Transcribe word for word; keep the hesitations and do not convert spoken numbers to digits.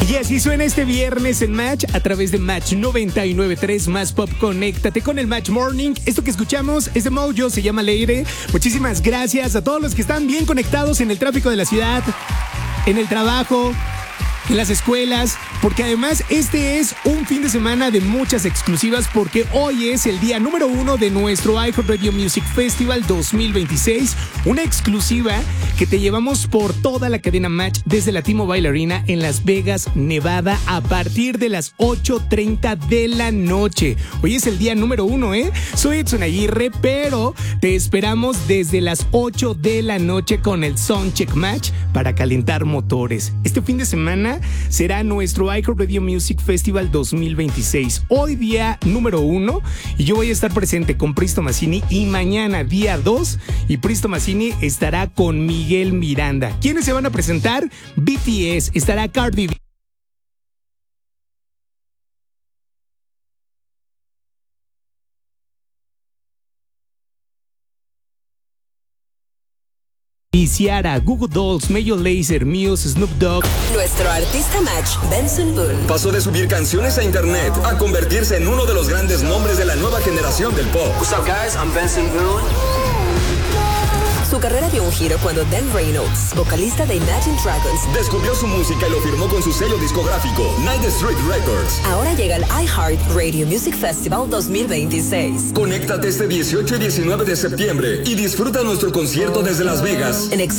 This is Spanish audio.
Y así suena este viernes en Match a través de Match noventa y nueve punto tres Más Pop. Conéctate con el Match Morning. Esto que escuchamos es de Mojo, se llama Leire. Muchísimas gracias a todos los que están bien conectados en el tráfico de la ciudad, en el trabajo, en las escuelas, porque además este es un fin de semana de muchas exclusivas, porque hoy es el día número uno de nuestro iHeartRadio Music Festival dos mil veintiséis, una exclusiva que te llevamos por toda la cadena Match desde la T-Mobile Arena en Las Vegas, Nevada, a partir de las ocho treinta de la noche. Hoy es el día número uno, ¿eh? Soy Edson Aguirre, pero te esperamos desde las ocho de la noche con el Soundcheck Match para calentar motores. Este fin de semana será nuestro iHeartRadio Music Festival dos mil veintiséis. Hoy día número uno y yo voy a estar presente con Pristo Mazzini, y mañana día dos y Pristo Mazzini estará con Miguel Miranda. ¿Quiénes se van a presentar? B T S, estará Cardi B, Ciara, Google Dolls, Major Lazer, Muse, Snoop Dogg. Nuestro artista Match, Benson Boone, pasó de subir canciones a internet a convertirse en uno de los grandes nombres de la nueva generación del pop. What's up, guys? I'm Benson Boone. Su carrera dio un giro cuando Dan Reynolds, vocalista de Imagine Dragons, descubrió su música y lo firmó con su sello discográfico, Night Street Records. Ahora llega el iHeartRadio Music Festival dos mil veintiséis. Conéctate este dieciocho y diecinueve de septiembre y disfruta nuestro concierto desde Las Vegas. En exclusiva